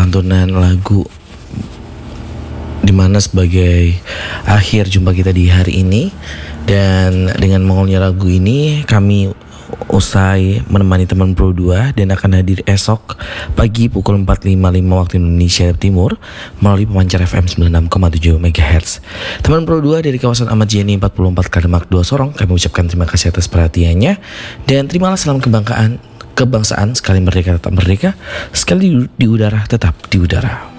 lantunan lagu dimana sebagai akhir jumpa kita di hari ini. Dan dengan mengolnya lagu ini, kami usai menemani teman Pro 2 dan akan hadir esok pagi pukul 4.55 waktu Indonesia Timur melalui pemancar FM 96,7 MHz. Teman Pro 2 dari kawasan Ahmad Yani 44 Kalimak 2 Sorong, kami ucapkan terima kasih atas perhatiannya dan terimalah salam kebangsaan sekali merdeka tetap merdeka, sekali di udara tetap di udara.